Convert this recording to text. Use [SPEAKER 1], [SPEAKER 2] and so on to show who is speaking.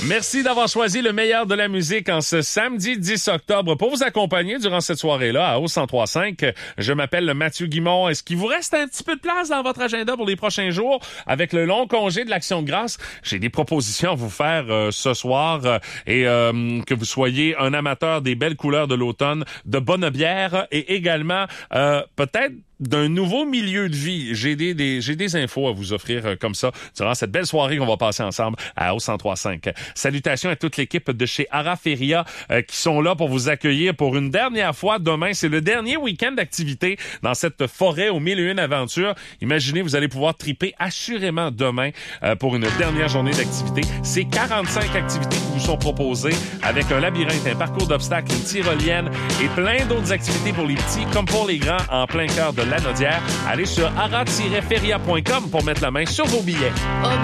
[SPEAKER 1] Merci d'avoir choisi le meilleur de la musique en ce samedi 10 octobre pour vous accompagner durant cette soirée-là à O1035. Je m'appelle Mathieu Guimond. Est-ce qu'il vous reste un petit peu de place dans votre agenda pour les prochains jours? Avec le long congé de l'Action de grâce, j'ai des propositions à vous faire ce soir et que vous soyez un amateur des belles couleurs de l'automne, de bonne bière et également peut-être d'un nouveau milieu de vie. J'ai des infos à vous offrir comme ça durant cette belle soirée qu'on va passer ensemble à O1035. Salutations à toute l'équipe de chez Araferia qui sont là pour vous accueillir pour une dernière fois. Demain, c'est le dernier week-end d'activité dans cette forêt aux 1001 aventures. Imaginez, vous allez pouvoir triper assurément demain pour une dernière journée d'activité. C'est 45 activités qui vous sont proposées avec un labyrinthe, un parcours d'obstacles, une tyrolienne et plein d'autres activités pour les petits comme pour les grands en plein cœur de Lanaudière. Allez sur ara-feria.com pour mettre la main sur vos billets.